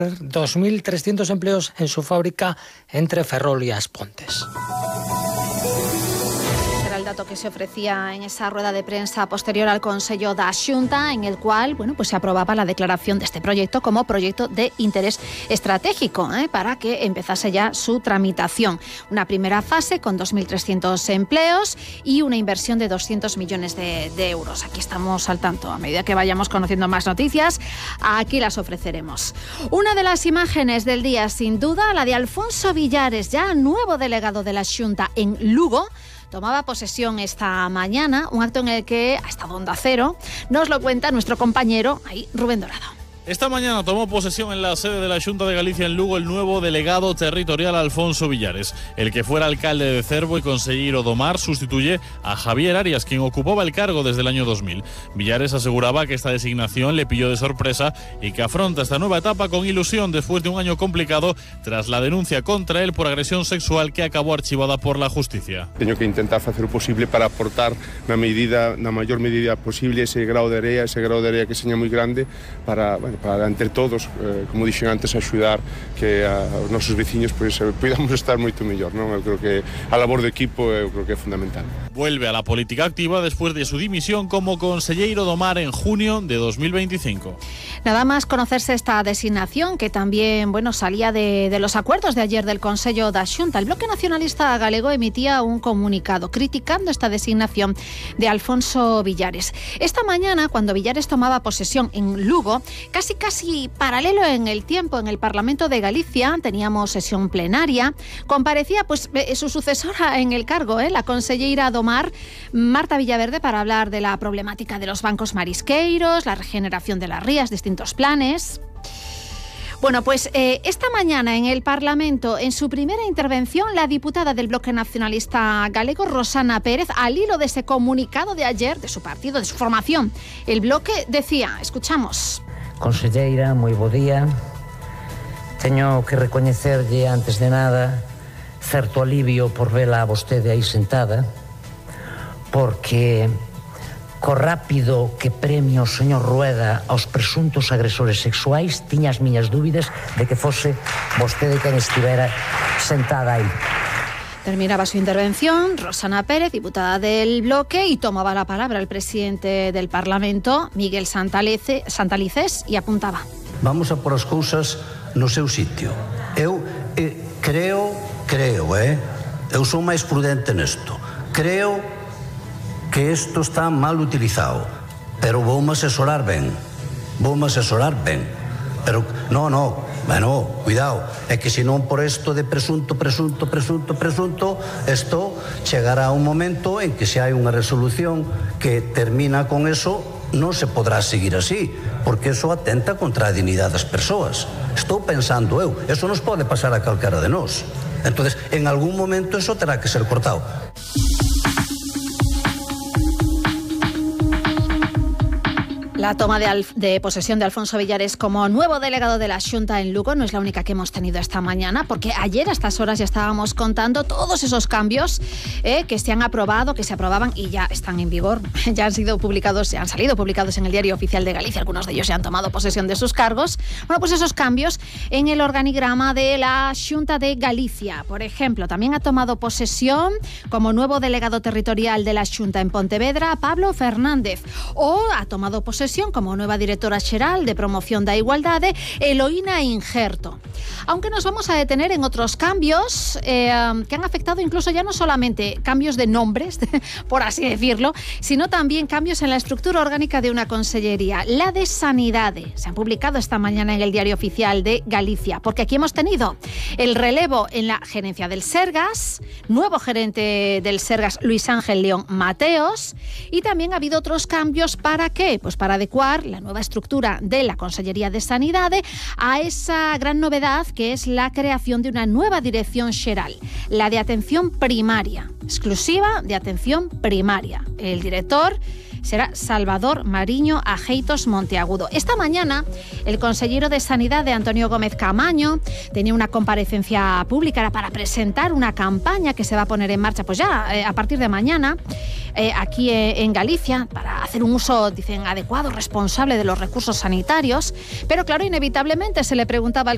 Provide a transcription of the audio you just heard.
2.300 empleos en su fábrica entre Ferrol y As Pontes. El dato que se ofrecía en esa rueda de prensa posterior al Consello da Xunta, en el cual se aprobaba la declaración de este proyecto como proyecto de interés estratégico para que empezase ya su tramitación. Una primera fase con 2.300 empleos y una inversión de 200 millones de euros. Aquí estamos al tanto. A medida que vayamos conociendo más noticias, aquí las ofreceremos. Una de las imágenes del día, sin duda, la de Alfonso Villares, ya nuevo delegado de la Xunta en Lugo. Tomaba posesión esta mañana, un acto en el que ha estado Onda Cero. Nos lo cuenta nuestro compañero Rubén Dorado. Esta mañana tomó posesión en la sede de la Xunta de Galicia en Lugo el nuevo delegado territorial Alfonso Villares. El que fuera alcalde de Cervo y conselleiro do Mar sustituye a Javier Arias, quien ocupaba el cargo desde el año 2000. Villares aseguraba que esta designación le pilló de sorpresa y que afronta esta nueva etapa con ilusión después de un año complicado tras la denuncia contra él por agresión sexual que acabó archivada por la justicia. Teño que intentar facer o posible para aportar na maior medida posible ese grao de area que seña moi grande para entre todos, como dixen antes, axudar que os nosos veciños podamos estar moito mellor, non? Eu creo que a labor do equipo é fundamental. Vuelve a la política activa después de su dimisión como conselleiro do Mar en junio de 2025. Nada más conocerse esta designación, que también salía de los acuerdos de ayer del Consello da Xunta, el Bloque Nacionalista Galego emitía un comunicado criticando esta designación de Alfonso Villares. Esta mañana, cuando Villares tomaba posesión en Lugo, casi paralelo en el tiempo, en el Parlamento de Galicia, teníamos sesión plenaria, comparecía su sucesora en el cargo, la conselleira do Mar, Marta Villaverde, para hablar de la problemática de los bancos marisqueiros, la regeneración de las rías, distintos planes. Esta mañana en el Parlamento, en su primera intervención, la diputada del Bloque Nacionalista Galego, Rosana Pérez, al hilo de ese comunicado de ayer, de su partido, de su formación, el Bloque decía, escuchamos. Conselleira, moi bo día. Teño que recoñecerlle, antes de nada, certo alivio por vela a vostede aí sentada, porque co rápido que premia o señor Rueda aos presuntos agresores sexuais, tiña as miñas dúbidas de que fose vostede quen estivera sentada aí. Terminaba su intervención Rosana Pérez, diputada del Bloque, y tomaba la palabra el presidente del Parlamento, Miguel Santalices, y apuntaba. Vamos a por as cousas no seu sitio. Eu creo, eu sou máis prudente nesto. Creo que isto está mal utilizado, pero voume asesorar ben. Pero, bueno, cuidado, é que se non por isto de presunto, isto chegará un momento en que se hai unha resolución que termina con eso, non se podrá seguir así, porque eso atenta contra a dignidade das persoas. Estou pensando eu, eso nos pode pasar a calquera de nós. Entonces, en algún momento eso terá que ser cortado. La toma de posesión de Alfonso Villares como nuevo delegado de la Xunta en Lugo no es la única que hemos tenido esta mañana, porque ayer a estas horas ya estábamos contando todos esos cambios que se han aprobado, que se aprobaban y ya están en vigor, ya han salido publicados en el Diario Oficial de Galicia, algunos de ellos ya han tomado posesión de sus cargos. Esos cambios en el organigrama de la Xunta de Galicia. Por ejemplo, también ha tomado posesión como nuevo delegado territorial de la Xunta en Pontevedra Pablo Fernández, o ha tomado posesión como nueva directora xeral de promoción da igualdade Eloína Injerto. Aunque nos vamos a detener en otros cambios que han afectado incluso ya no solamente cambios de nombres, por así decirlo, sino también cambios en la estructura orgánica de una consellería, la de Sanidade. Se han publicado esta mañana en el Diario Oficial de Galicia, porque aquí hemos tenido el relevo en la gerencia del Sergas, nuevo gerente del Sergas Luis Ángel León Mateos, y también ha habido otros cambios. ¿Para qué? Pues para adecuar la nueva estructura de la Consellería de Sanidade a esa gran novedad que es la creación de una nueva dirección xeral, la de atención primaria, exclusiva de atención primaria. El director será Salvador Mariño Ajeitos Monteagudo. Esta mañana, el consellero de Sanidad, Antonio Gómez Camaño, tenía una comparecencia pública para presentar una campaña que se va a poner en marcha a partir de mañana aquí en Galicia, para hacer un uso, dicen, adecuado, responsable de los recursos sanitarios. Pero claro, inevitablemente se le preguntaba al